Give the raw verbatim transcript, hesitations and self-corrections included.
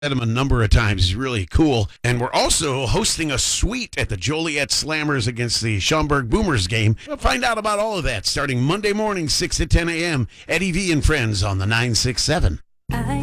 met him a number of times. He's really cool. And we're also hosting a suite at the Joliet Slammers against the Schaumburg Boomers game. We'll find out about all of that starting Monday morning, six to ten a.m. Eddie V and Friends on the nine six seven.